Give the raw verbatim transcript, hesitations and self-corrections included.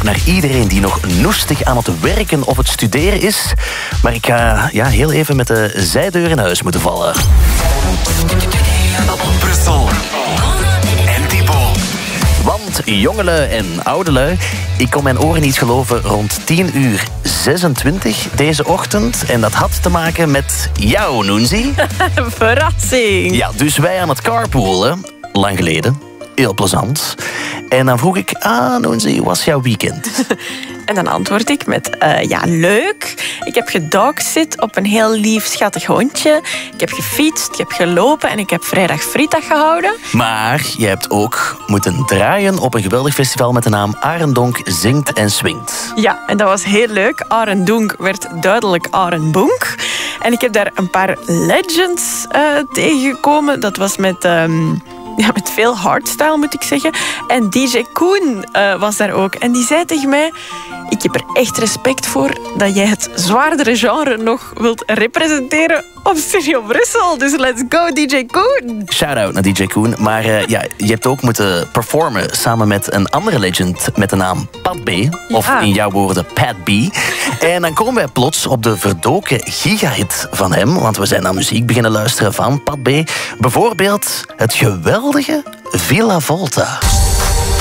naar iedereen die nog noestig aan het werken of het studeren is. Maar ik ga ja, heel even met de zijdeur in huis moeten vallen. Brussel en Thibaut. Want jongelui en oudelui, ik kon mijn oren niet geloven rond tien uur zesentwintig deze ochtend. En dat had te maken met jou, Noenzi. Verrassing. Ja, dus wij aan het carpoolen, lang geleden. Heel plezant. En dan vroeg ik, ah, Noenzi, hoe was jouw weekend? En dan antwoord ik met, uh, ja, leuk. Ik heb gedogsit op een heel lief, schattig hondje. Ik heb gefietst, ik heb gelopen en ik heb vrijdag frietdag gehouden. Maar je hebt ook moeten draaien op een geweldig festival met de naam Arendonk Zingt en Swingt. Ja, en dat was heel leuk. Arendonk werd duidelijk Arenbonk. En ik heb daar een paar legends uh, tegengekomen. Dat was met... Um Ja, met veel hardstyle, moet ik zeggen. En D J Koen uh, was daar ook. En die zei tegen mij... Ik heb er echt respect voor dat jij het zwaardere genre nog wilt representeren op Studio Brussel. Dus let's go, D J Koen. Shout-out naar D J Koen. Maar uh, ja, je hebt ook moeten performen samen met een andere legend met de naam Pat B. Of Ja. in jouw woorden Pat B. En dan komen wij plots op de verdoken gigahit van hem. Want we zijn naar muziek beginnen luisteren van Pat B. Bijvoorbeeld het geweldige Villa Volta.